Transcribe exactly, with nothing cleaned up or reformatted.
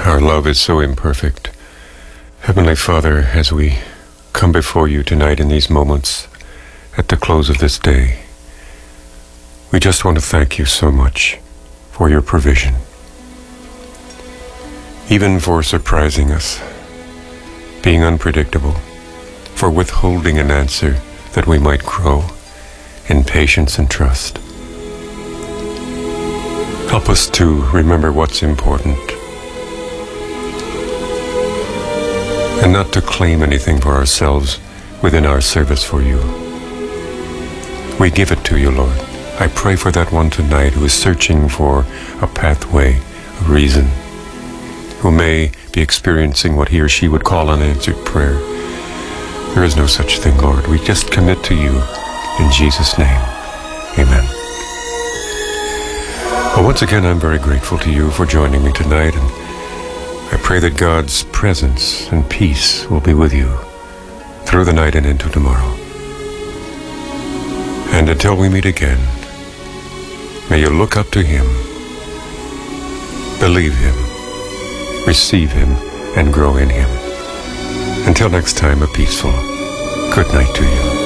Our love is so imperfect. Heavenly Father, as we come before you tonight in these moments at the close of this day, we just want to thank you so much for your provision, even for surprising us, being unpredictable, for withholding an answer that we might grow in patience and trust. Help us to remember what's important and not to claim anything for ourselves within our service for you. We give it to you, Lord. I pray for that one tonight who is searching for a pathway, a reason, who may be experiencing what he or she would call unanswered prayer. There is no such thing, Lord. We just commit to you in Jesus' name. Amen. Well, once again, I'm very grateful to you for joining me tonight, and I pray that God's presence and peace will be with you through the night and into tomorrow. And until we meet again, may you look up to Him, believe Him, receive Him, and grow in Him. Until next time, a peaceful good night to you.